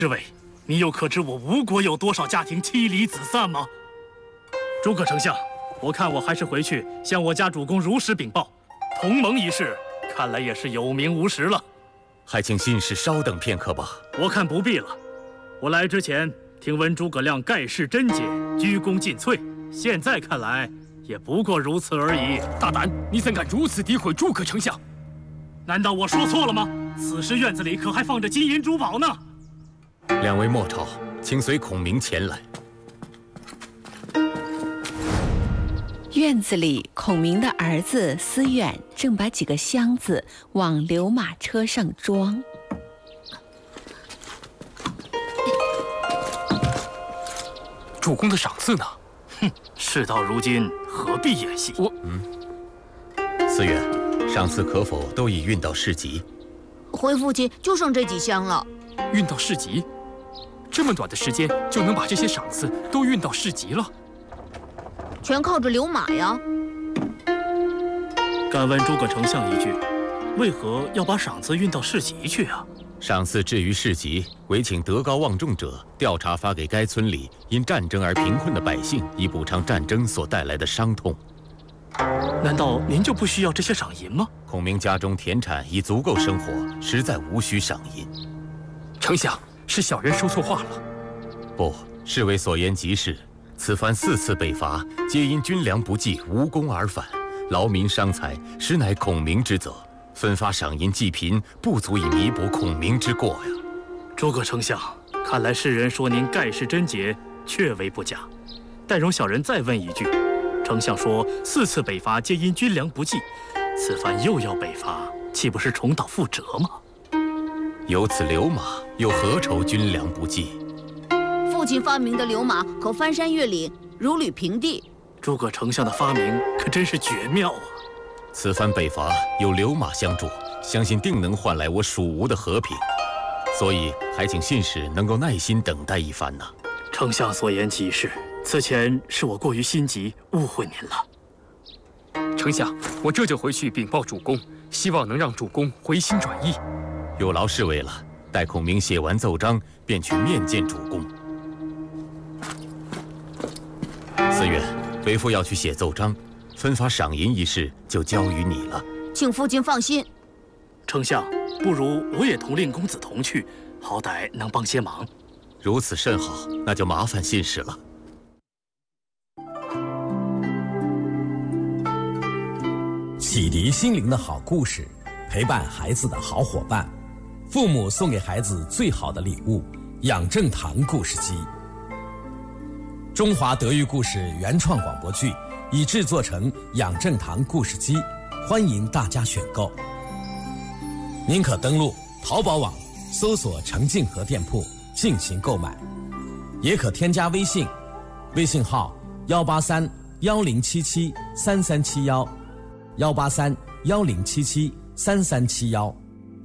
侍卫，你又可知我吴国有多少家庭妻离子散吗？诸葛丞相，我看我还是回去向我家主公如实禀报。同盟一事，看来也是有名无实了。 还请信使稍等片刻吧。 我看不必了。我来之前听闻诸葛亮盖世贞洁，鞠躬尽瘁，现在看来也不过如此而已。 大胆！你怎敢如此诋毁诸葛丞相？ 难道我说错了吗？此时院子里可还放着金银珠宝呢。 两位莫朝，请随孔明前来。 院子里，孔明的儿子思远正把几个箱子往流马车上装。 主公的赏赐呢？ 哼，事到如今，何必演戏？ 思远，赏赐可否都已运到市集？ 回父亲就剩这几箱了。 运到市集？这么短的时间就能把这些赏赐都运到市集了？ 全靠着流马呀！ 敢问诸葛丞相一句，为何要把赏赐运到市集去啊？ 赏赐置于市集，为请德高望重者调查发给该村里因战争而贫困的百姓，以补偿战争所带来的伤痛。 难道您就不需要这些赏银吗？ 孔明家中田产已足够生活，实在无需赏银。 丞相，是小人说错话了。 不，侍卫所言极是。此番4次北伐，皆因军粮不济，无功而返，劳民伤财，实乃孔明之责。分发赏银济贫，不足以弥补孔明之过呀。 诸葛丞相，看来世人说您盖世贞洁，确为不假。但容小人再问一句，丞相说4次北伐皆因军粮不济，此番又要北伐，岂不是重蹈覆辙吗？ 有此流马，又何愁军粮不济？ 父亲发明的流马可翻山越岭，如履平地。 诸葛丞相的发明可真是绝妙啊！ 此番北伐有流马相助，相信定能换来我蜀吴的和平。所以还请信使能够耐心等待一番呐。 丞相所言极是，此前是我过于心急，误会您了。 丞相，我这就回去禀报主公，希望能让主公回心转意。 有劳侍卫了，待孔明写完奏章，便去面见主公。思远，为父要去写奏章，分发赏银一事就交于你了。 请父亲放心。 丞相，不如我也同令公子同去，好歹能帮些忙。 如此甚好，那就麻烦信使了。 启迪心灵的好故事，陪伴孩子的好伙伴，父母送给孩子最好的礼物——养正堂故事机。中华德育故事原创广播剧已制作成养正堂故事机，欢迎大家选购。您可登录淘宝网搜索程静和店铺进行购买，也可添加微信，微信号18310773371，18310773371。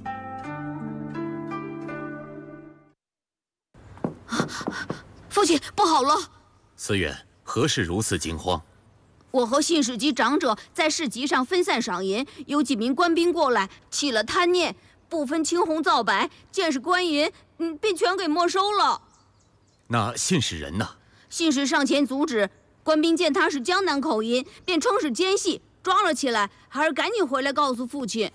父亲，不好了！ 思远，何事如此惊慌？ 我和信使及长者在市集上分散赏银，有几名官兵过来起了贪念，不分青红皂白，见是官银，便全给没收了。 那信使人呢？ 信使上前阻止，官兵见他是江南口音，便称是奸细，抓了起来，还是赶紧回来告诉父亲。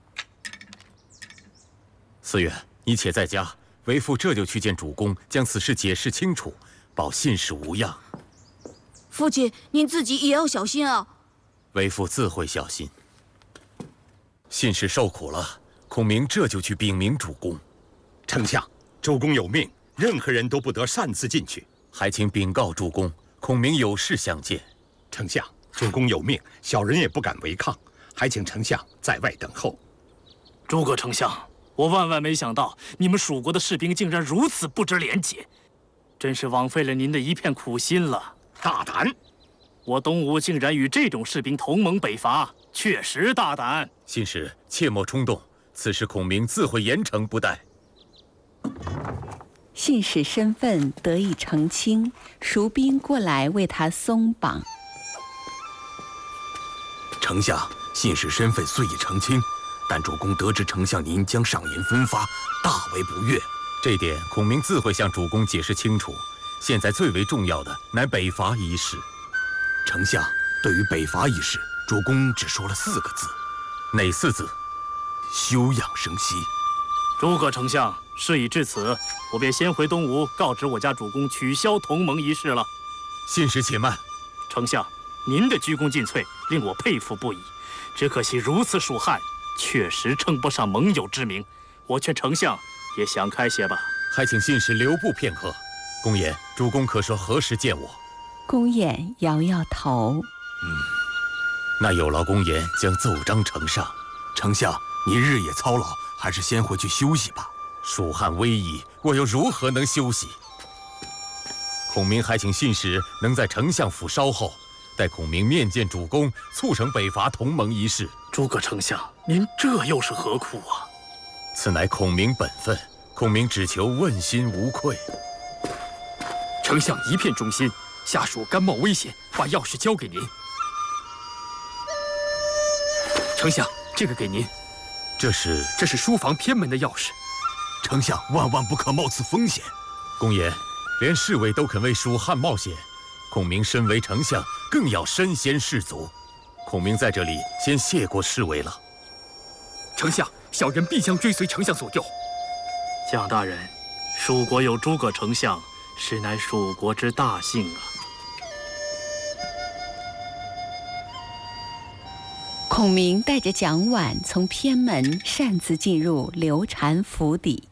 思远，你且在家，为父这就去见主公，将此事解释清楚，保信使无恙。 父亲，您自己也要小心啊！ 为父自会小心。信使受苦了，孔明这就去禀明主公。 丞相，主公有命，任何人都不得擅自进去。 还请禀告主公，孔明有事相见。 丞相，主公有命，小人也不敢违抗，还请丞相在外等候。 诸葛丞相，我万万没想到，你们蜀国的士兵竟然如此不知廉洁，真是枉费了您的一片苦心了。 大胆！ 我东吴竟然与这种士兵同盟北伐，确实大胆。 信使切莫冲动，此事孔明自会严惩不贷。 信使身份得以澄清，蜀兵过来为他松绑。 丞相，信使身份虽已澄清，但主公得知丞相您将赏银分发，大为不悦。 这点孔明自会向主公解释清楚。现在最为重要的乃北伐一事。 丞相，对于北伐一事，主公只说了4个字。 哪4字？ 休养生息。 诸葛丞相，事已至此，我便先回东吴告知我家主公取消同盟一事了。 信使且慢。 丞相，您的鞠躬尽瘁，令我佩服不已。只可惜如此蜀汉，确实称不上盟友之名。我劝丞相也想开些吧。 还请信使留步片刻。公言，主公可说何时见我？ 公演摇摇头。 那有劳公言将奏章呈上。 丞相，你日夜操劳，还是先回去休息吧。 蜀汉危矣，我又如何能休息？孔明还请信使能在丞相府稍后，待孔明面见主公，促成北伐同盟一事。 诸葛丞相，您这又是何苦啊？ 此乃孔明本分，孔明只求问心无愧。 丞相一片忠心，下属甘冒危险，把钥匙交给您。丞相，这个给您。 这是书房偏门的钥匙。 丞相万万不可冒此风险。 公言，连侍卫都肯为蜀汉冒险，孔明身为丞相，更要身先士卒。孔明在这里先谢过侍卫了。 丞相，小人必将追随丞相左右。 蒋大人，蜀国有诸葛丞相，实乃蜀国之大幸啊。 孔明带着蒋琬从偏门擅自进入刘禅府邸。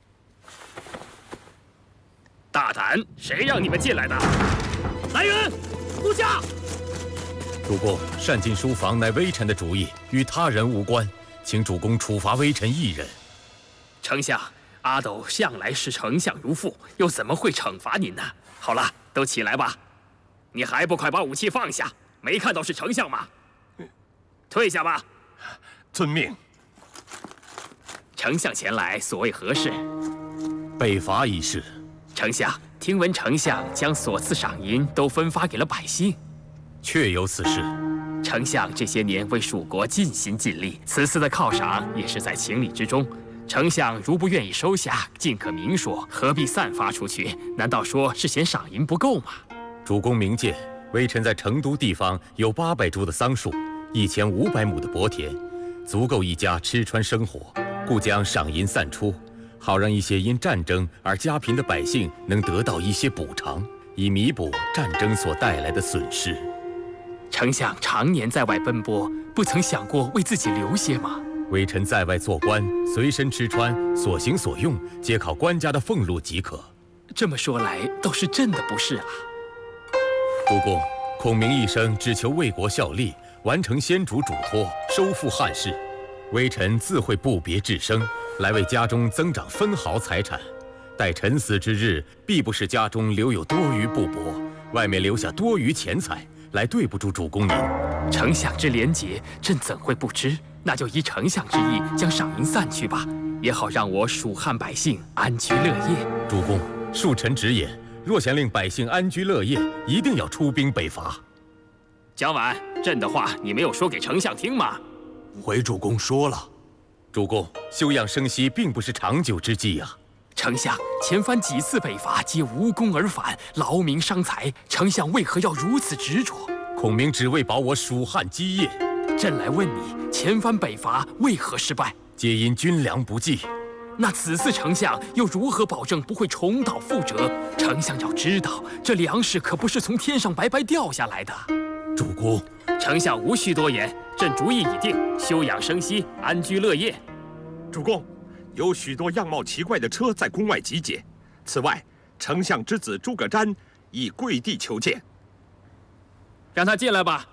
大胆！谁让你们进来的？来人，护驾！ 主公，擅进书房乃微臣的主意，与他人无关，请主公处罚微臣一人。 丞相，阿斗向来视丞相如父，又怎么会惩罚您呢？好了，都起来吧。你还不快把武器放下？没看到是丞相吗？退下吧。 遵命。 丞相前来，所谓何事？ 北伐一事。 丞相，听闻丞相将所赐赏银都分发给了百姓。 确有此事。 丞相这些年为蜀国尽心尽力，此次的犒赏也是在情理之中。丞相如不愿意收下，尽可明说，何必散发出去？难道说是嫌赏银不够吗？ 主公明鉴，微臣在成都地方有800株的桑树，1500亩的薄田，足够一家吃穿生活，故将赏银散出，好让一些因战争而家贫的百姓能得到一些补偿，以弥补战争所带来的损失。 丞相常年在外奔波，不曾想过为自己留些吗？ 微臣在外做官，随身吃穿，所行所用皆靠官家的俸禄即可。 这么说来，倒是朕的不是了。 主公，孔明一生只求为国效力，完成先主嘱托，收复汉室。微臣自会不别致生，来为家中增长分毫财产。待臣死之日，必不使家中留有多余布帛，外面留下多余钱财，来对不住主公您。 丞相之廉洁，朕怎会不知？那就依丞相之意，将赏银散去吧，也好让我蜀汉百姓安居乐业。 主公，恕臣直言，若想令百姓安居乐业，一定要出兵北伐。 蒋琬，朕的话你没有说给丞相听吗？ 回主公说了。 主公，休养生息并不是长久之计啊。 丞相，前番几次北伐皆无功而返，劳民伤财，丞相为何要如此执着？ 孔明只为保我蜀汉基业。 朕来问你，前番北伐为何失败？ 皆因军粮不济。 那此次丞相又如何保证不会重蹈覆辙？丞相要知道，这粮食可不是从天上白白掉下来的。 主公， 丞相无需多言，朕主意已定，休养生息，安居乐业。 主公，有许多样貌奇怪的车在宫外集结。此外，丞相之子诸葛瞻已跪地求见。 让他进来吧。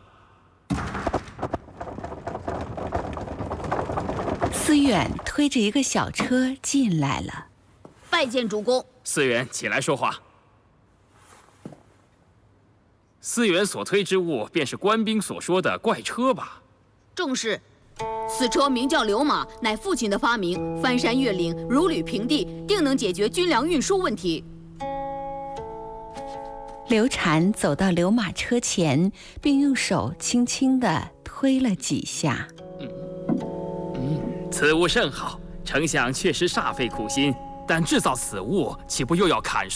思远推着一个小车进来了。 拜见主公。 思远，起来说话。思远所推之物，便是官兵所说的怪车吧？ 正是。此车名叫流马，乃父亲的发明，翻山越岭，如履平地，定能解决军粮运输问题。 刘禅走到流马车前，并用手轻轻地推了几下。 此物甚好，丞相确实煞费苦心。 但制造此物，岂不又要砍树？